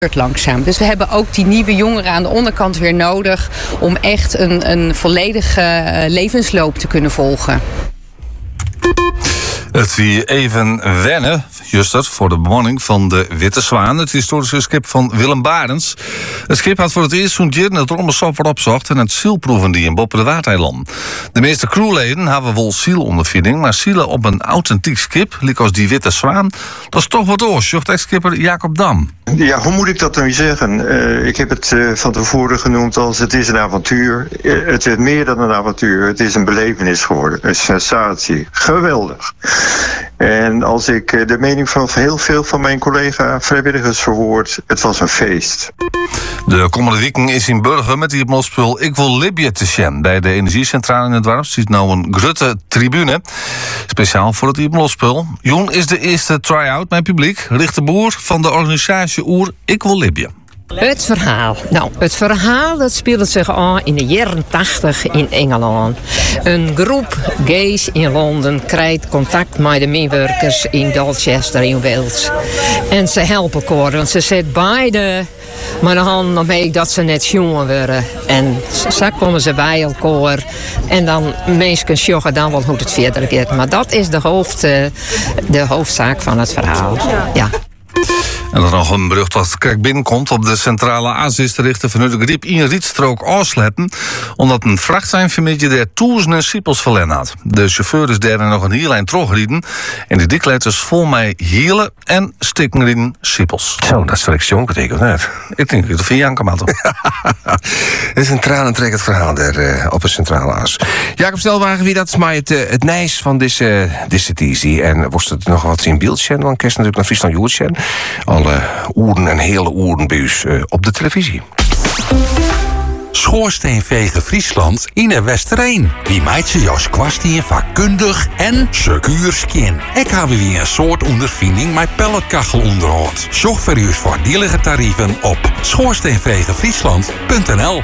langzaam. Dus we hebben ook die nieuwe jongeren aan de onderkant weer nodig om echt een volledige levensloop te kunnen volgen. Het wie even wennen, juist dat, voor de bemanning van de Witte Zwaan. Het historische schip van Willem Barends. Het schip had voor het eerst zo'n keer het rommelsoftware opzocht en het zielproeven die in Boppen de Waardeiland. De meeste crewleden hebben wel zielondervinding, maar zielen op een authentiek schip, lik als die Witte Zwaan, dat is toch wat oors, zegt ex-skipper Jacob Dam. Ja, hoe moet ik dat dan weer zeggen? Ik heb het van tevoren genoemd als het is een avontuur. Het is meer dan een avontuur. Het is een belevenis geworden. Een sensatie. Geweldig. En als ik de mening van heel veel van mijn collega-vrijwilligers verwoord, het was een feest. De komende weekend is in Burger met die opspul Ik wil Libië te zien. Bij de energiecentrale in het dorp zit nou een grote tribune. Speciaal voor het opspul. Joen is de eerste try-out met publiek. Richt de Boer van de organisatie Oer Ik wil Libië. Het verhaal. Nou, het verhaal dat speelde zich af in de jaren 80 in Engeland. Een groep gays in Londen krijgt contact met de medewerkers in Dorchester in Wales. En ze helpen elkaar, want ze zitten beide maar de hand omheen dat ze net jongen worden. En zo komen ze bij elkaar. En dan mensen sjoggen dan wel hoe het verder gaat. Maar dat is de hoofdzaak van het verhaal. Ja. En dan nog een bericht dat kijk binnenkomt op de centrale Aziz te richten vanuit de griep in Rietstrook afsleppen, omdat een vrachttreinfamilie daar duizenden siepels verlen had. De chauffeur is daar nog een heel eind terugreden en die dikletters vol mij hielen en stikkenriden siepels. Zo, dat is direct jonk betekent net. Ik denk dat het van Janke maar toch. Het is een tranentrekkend verhaal daar op de centrale as. Jacob Stelwagen, wie dat is maar het nijs van deze tizi. En was het nog wat in beeld zijn, dan kerst natuurlijk naar Friesland Joert zijn. Alle oeren en hele oeren bij ons op de televisie. Schoorsteenvegen Friesland in een Westereen. Wie meid ze Jos Kwastien vakkundig en secuur skin. Ik heb weer een soort ondervinding met pelletkachel onderhoud. Zorg voor uw voordelige tarieven op schoorsteenvegenfriesland.nl.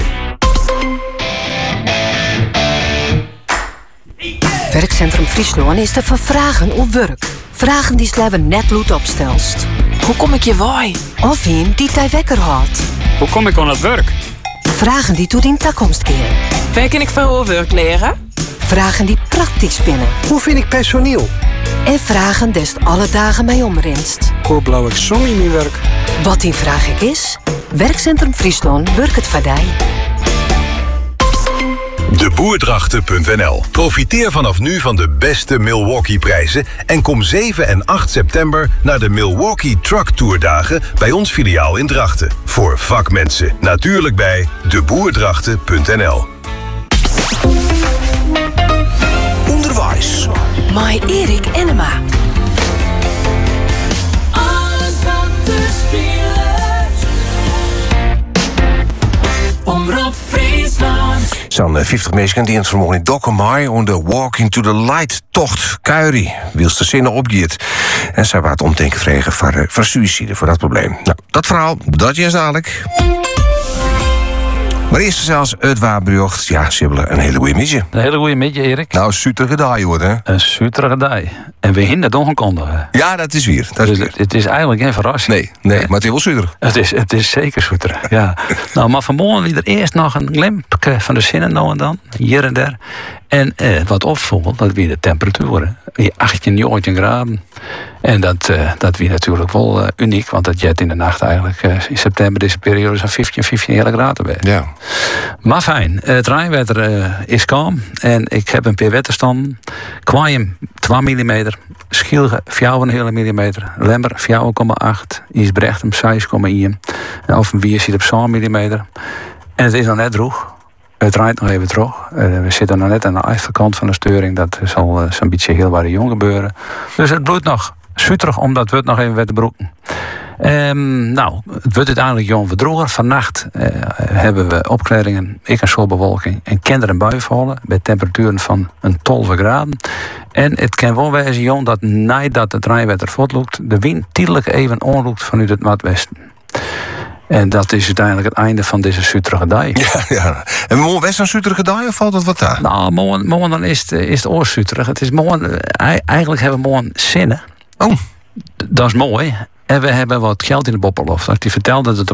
Werkcentrum Friesland is te vervragen op werk. Vragen die sleven net loed opstelst. Hoe kom ik je waai? Of een die tij wekker houdt. Hoe kom ik aan het werk? Vragen die tot in toekomst keer. Waar kan ik veel werk leren? Vragen die praktisch binnen. Hoe vind ik personeel? En vragen des alle dagen mij omrenst. Hoe blauw ik zon in mijn werk? Wat die vraag ik is? Werkcentrum Friesland werkt het vadij. Deboerdrachten.nl. Profiteer vanaf nu van de beste Milwaukee-prijzen en kom 7 en 8 september naar de Milwaukee Truck Tour dagen bij ons filiaal in Drachten. Voor vakmensen. Natuurlijk bij Deboerdrachten.nl. Onderwijs. My Erik Enema. Alles wat te spelen. Omroep Friesland. Zo'n 50 mensen die in het vermogen in Dokkenmaai on de Walking to the Light tocht Kuiri wilste zinnen opgeet. En zij waren het omdenken vregen voor suïcide, voor dat probleem. Nou, dat verhaal, dat is dadelijk. Maar eerst zelfs het waarbriocht. Ja, ze hebben een hele goede midje. Een hele goede midje, Erik. Nou, sutere daai hoor, hè? Een sutere daai. En we hinden het ongekondigd. Ja, dat is weer. Het is eigenlijk geen verrassing. Nee, maar het is wel suter. Het is zeker suter, ja. Nou, maar vanmorgen liet er eerst nog een glimpje van de zinnen nou en dan. Hier en daar. En wat opvalt, dat weer de temperaturen. 18, 19 graden. En dat weer natuurlijk wel uniek. Want dat jet in de nacht eigenlijk in september deze periode zo'n 15 hele graden bij. Ja. Maar fijn, het rijnwetter is kalm. En ik heb een paar wetterstanden. Kwaaien 2 mm. Schielge 4,5 mm. Lemmer 4,8. Isbrechtsem 6,1. En Offenwier zit op 7 mm. En het is nog net droog. Het rijdt nog even terug. We zitten nog net aan de achterkant van de steuring. Dat zal zo'n beetje heel variant gebeuren. Dus het bloedt nog zuterig, omdat we het nog even weten broeken. Nou, het wordt uiteindelijk jong verdroeger. Vannacht hebben we opklaringen, een soort bewolking en kan een bui vallen bij temperaturen van een 12 graden. En het kan wel wezen, jong, dat nadat het rijnwetter voortloopt, de wind tijdelijk even onroept vanuit het noordwesten. En dat is uiteindelijk het einde van deze zuterige dag. Ja. En morgen best een zuterige dag of valt dat wat daar? Nou, morgen dan is het oorzuterig. Het is morgen, eigenlijk hebben we morgen zinnen. Oh. Dat is mooi. En we hebben wat geld in de bopperloft. Die vertelde dat het